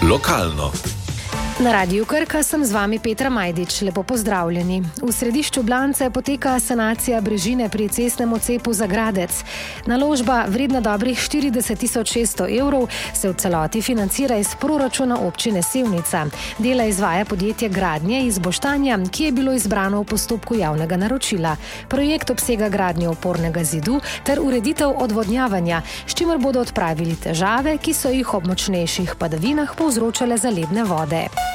Lokalno. Na Radiu Krka sem z vami Petra Majdič. Lepo pozdravljeni. V središču Blance poteka sanacija brežine pri cestnem odcepu Zagradec. Naložba vredna dobrih 40.600 evrov se v celoti financira iz proračuna občine Sevnica. Dela izvaja podjetje Gradnje iz Boštanja, ki je bilo izbrano v postopku javnega naročila. Projekt obsega gradnjo opornega zidu ter ureditev odvodnjavanja, s čimer bodo odpravili težave, ki so jih ob močnejših padavinah povzročale zaledne vode.